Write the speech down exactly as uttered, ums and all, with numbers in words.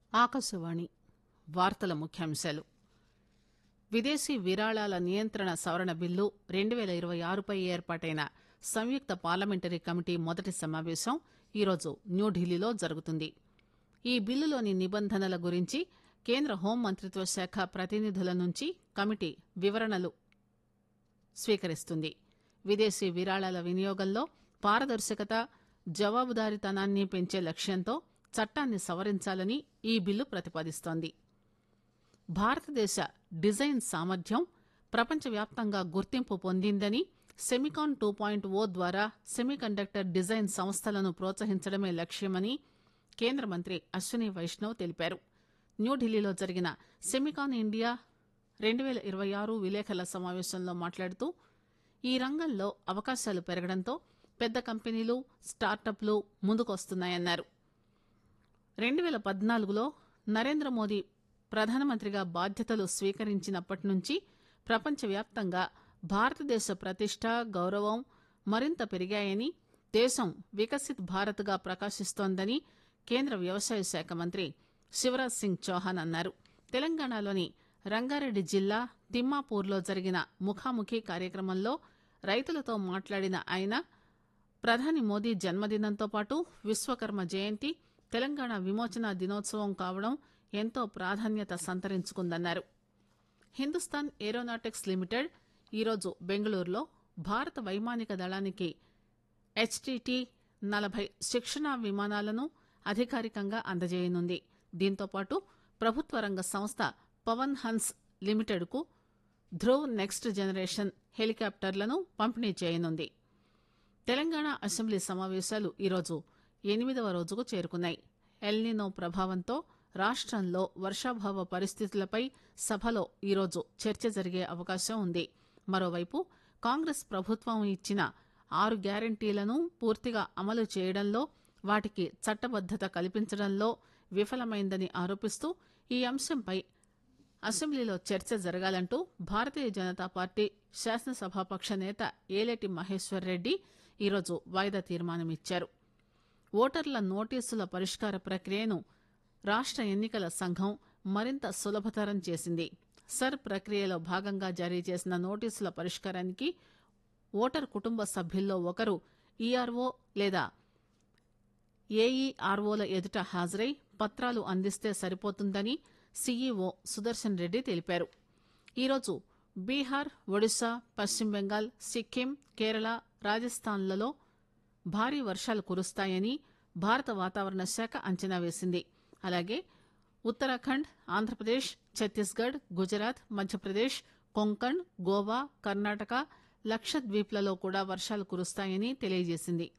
ఆకాశవాణి వార్తల ముఖ్యాంశాలు. విదేశీ విరాళాల నియంత్రణ సవరణ బిల్లు రెండు పేల ఇరవై ఆరుపై ఏర్పాటైన సంయుక్త పార్లమెంటరీ కమిటీ మొదటి సమావేశం ఈరోజు న్యూఢిల్లీలో జరుగుతుంది. ఈ బిల్లులోని నిబంధనల గురించి కేంద్ర హోంమంత్రిత్వ శాఖ ప్రతినిధుల నుంచి కమిటీ వివరణలు స్వీకరిస్తుంది. విదేశీ విరాళాల వినియోగంలో పారదర్శకత, జవాబుదారీతనాన్ని పెంచే లక్ష్యంతో చట్టాన్ని సవరించాలని ఈ బిల్లు ప్రతిపాదిస్తోంది. భారతదేశ డిజైన్ సామర్థ్యం ప్రపంచవ్యాప్తంగా గుర్తింపు పొందిందని, సెమికాన్ టూ పాయింట్ ఓ ద్వారా సెమీకండక్టర్ డిజైన్ సంస్థలను ప్రోత్సహించడమే లక్ష్యమని కేంద్ర మంత్రి అశ్విని వైష్ణవ్ తెలిపారు. న్యూఢిల్లీలో జరిగిన సెమికాన్ ఇండియా రెండు పేల ఇరవై ఆరు విలేకరుల సమావేశంలో మాట్లాడుతూ ఈ రంగంలో అవకాశాలు పెరగడంతో పెద్ద కంపెనీలు, స్టార్టప్లు ముందుకొస్తున్నాయన్నారు. రెండు పేల పద్నాలుగులో నరేంద్ర మోదీ ప్రధానమంత్రిగా బాధ్యతలు స్వీకరించినప్పటి నుంచి ప్రపంచవ్యాప్తంగా భారతదేశ ప్రతిష్ట, గౌరవం మరింత పెరిగాయని, దేశం వికసిత్ భారత్ గా ప్రకాశిస్తోందని కేంద్ర వ్యవసాయ శాఖ మంత్రి శివరాజ్ సింగ్ చౌహాన్ అన్నారు. తెలంగాణలోని రంగారెడ్డి జిల్లా తిమ్మాపూర్లో జరిగిన ముఖాముఖి కార్యక్రమంలో రైతులతో మాట్లాడిన ఆయన ప్రధాని మోదీ జన్మదినంతో పాటు విశ్వకర్మ జయంతి, తెలంగాణ విమోచన దినోత్సవం కావడం ఎంతో ప్రాధాన్యత సంతరించుకుందన్నారు. హిందుస్థాన్ ఏరోనాటిక్స్ లిమిటెడ్ ఈరోజు బెంగళూరులో భారత వైమానిక దళానికి హెచ్టిటి నలభై శిక్షణా విమానాలను అధికారికంగా అందజేయనుంది. దీంతోపాటు ప్రభుత్వ రంగ సంస్థ పవన్ హన్స్ లిమిటెడ్ కు ధ్రువ్ నెక్స్ట్ జనరేషన్ హెలికాప్టర్లను పంపిణీ చేయనుంది. తెలంగాణ అసెంబ్లీ సమావేశాలు ఈరోజు ఎనిమిదవ రోజుకు చేరుకున్నాయి. ఎల్నినో ప్రభావంతో రాష్టంలో వర్షాభావ పరిస్థితులపై సభలో ఈరోజు చర్చ జరిగే అవకాశం ఉంది. మరోవైపు కాంగ్రెస్ ప్రభుత్వం ఇచ్చిన ఆరు గ్యారంటీలను పూర్తిగా అమలు చేయడంలో, వాటికి చట్టబద్దత కల్పించడంలో విఫలమైందని ఆరోపిస్తూ ఈ అంశంపై అసెంబ్లీలో చర్చ జరగాలంటూ భారతీయ జనతా పార్టీ శాసనసభాపక్ష నేత ఏలేటి మహేశ్వర్ రెడ్డి ఈరోజు వాయిదా తీర్మానమిచ్చారు. ఓటర్ల నోటీసుల పరిష్కార ప్రక్రియను రాష్ట ఎన్నికల సంఘం మరింత సులభతరం చేసింది. సర్ ప్రక్రియలో భాగంగా జారీ చేసిన నోటీసుల పరిష్కారానికి ఓటర్ కుటుంబ సభ్యుల్లో ఒకరు ఈఆర్ఓ లేదా ఏఈఆర్ఓల ఎదుట హాజరై పత్రాలు అందిస్తే సరిపోతుందని సీఈఓ సుదర్శన్ రెడ్డి తెలిపారు. ఈరోజు బీహార్, ఒడిశా, పశ్చిమ బెంగాల్, సిక్కిం, కేరళ, రాజస్థాన్లలో భారీ వర్షాలు కురుస్తాయని భారత వాతావరణ శాఖ అంచనా వేసింది. అలాగే ఉత్తరాఖండ్, ఆంధ్రప్రదేశ్, ఛత్తీస్గఢ్, గుజరాత్, మధ్యప్రదేశ్, కొంకణ్, గోవా, కర్ణాటక, లక్షద్వీప్లలో కూడా వర్షాలు కురుస్తాయని తెలియజేసింది.